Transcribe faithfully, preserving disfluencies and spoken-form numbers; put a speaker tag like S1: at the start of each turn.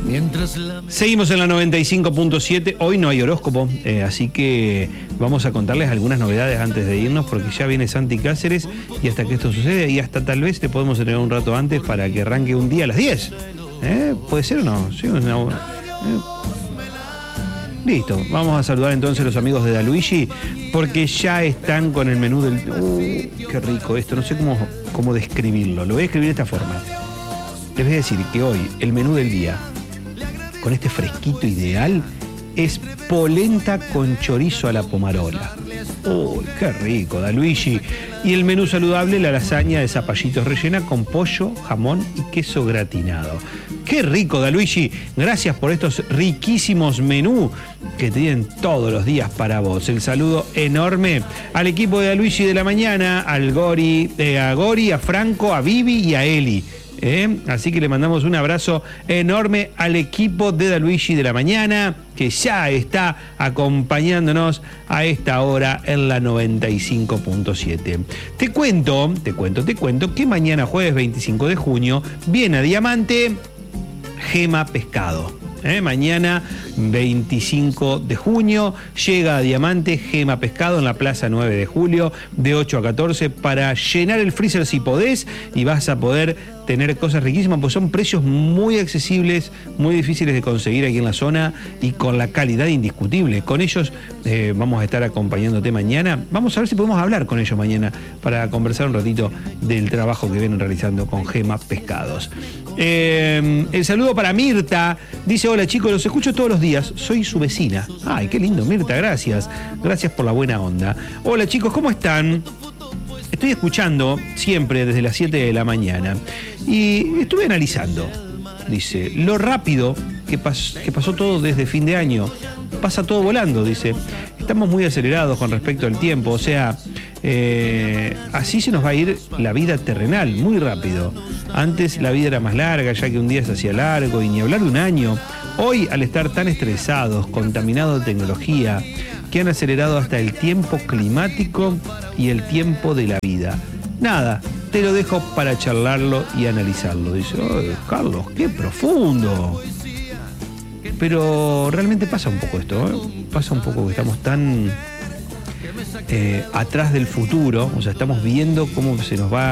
S1: Seguimos en la noventa y cinco punto siete. Hoy no hay horóscopo, eh, así que vamos a contarles algunas novedades antes de irnos, porque ya viene Santi Cáceres y hasta que esto sucede, y hasta tal vez te podemos tener un rato antes para que arranque un día a las diez. ¿Eh? ¿Puede ser o no? Sí, una, eh. Listo, vamos a saludar entonces a los amigos de Daluigi, porque ya están con el menú del... Uh, qué rico esto, no sé cómo, cómo describirlo. Lo voy a escribir de esta forma. Les voy a decir que hoy el menú del día, con este fresquito ideal, es polenta con chorizo a la pomarola. Uy, qué rico, Daluigi. Y el menú saludable, la lasaña de zapallitos rellena con pollo, jamón y queso gratinado. Qué rico, Daluigi. Gracias por estos riquísimos menús que tienen todos los días para vos. El saludo enorme al equipo de Daluigi de la mañana, al Gori, eh, a Gori, a Franco, a Vivi y a Eli. ¿Eh? Así que le mandamos un abrazo enorme al equipo de Daluigi de la mañana, que ya está acompañándonos a esta hora en la noventa y cinco punto siete. Te cuento, te cuento, te cuento que mañana jueves veinticinco de junio viene a Diamante Gema Pescado. ¿Eh? Mañana veinticinco de junio llega a Diamante Gema Pescado en la Plaza nueve de julio de ocho a catorce para llenar el freezer si podés, y vas a poder tener cosas riquísimas, pues son precios muy accesibles, muy difíciles de conseguir aquí en la zona y con la calidad indiscutible. Con ellos eh, vamos a estar acompañándote mañana. Vamos a ver si podemos hablar con ellos mañana para conversar un ratito del trabajo que vienen realizando con Gema Pescados. Eh, el saludo para Mirta. Dice: hola chicos, los escucho todos los días, soy su vecina. Ay, qué lindo, Mirta, gracias. Gracias por la buena onda. Hola chicos, ¿cómo están? Estoy escuchando siempre desde las siete de la mañana y estuve analizando, dice, lo rápido que, pas, que pasó todo desde fin de año. Pasa todo volando, dice. Estamos muy acelerados con respecto al tiempo, o sea, eh, así se nos va a ir la vida terrenal, muy rápido. Antes la vida era más larga, ya que un día se hacía largo, y ni hablar de un año. Hoy, al estar tan estresados, contaminados de tecnología, que han acelerado hasta el tiempo climático y el tiempo de la vida. Nada, te lo dejo para charlarlo y analizarlo. Dice: oh, Carlos, qué profundo. Pero realmente pasa un poco esto, ¿eh? Pasa un poco que estamos tan eh, atrás del futuro, o sea, estamos viendo cómo se nos va